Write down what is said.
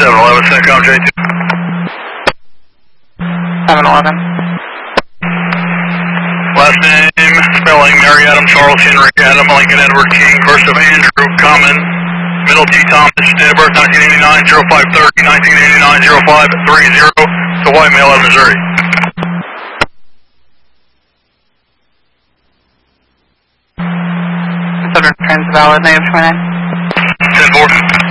711, Centcom J2. 711. Last name, spelling, Mary Adam, Charles Henry Adam, Lincoln Edward King, first of Andrew Common, middle T Thomas, date of birth 1989, 0530, 1989, 0530, to Whitemale of Missouri. Considered trans valid, negative 29. 10-4.